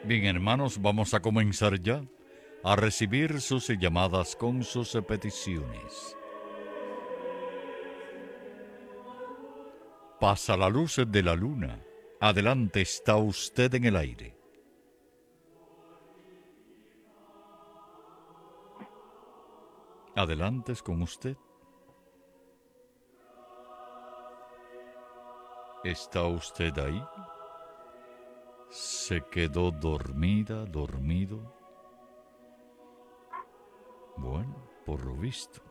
Bien, hermanos, vamos a comenzar ya a recibir sus llamadas con sus peticiones. Pasa la luz de la luna. Adelante, está usted en el aire. Adelante es con usted. ¿Está usted ahí? ¿Se quedó dormida, dormido? Bueno, por lo visto.